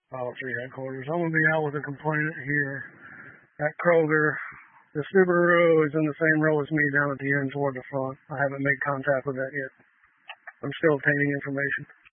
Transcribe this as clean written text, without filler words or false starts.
All three headquarters. I'm going to be out with a complainant here at Kroger. The Subaru is in the same row as me down at the end toward the front. I haven't made contact with that yet. I'm still obtaining information.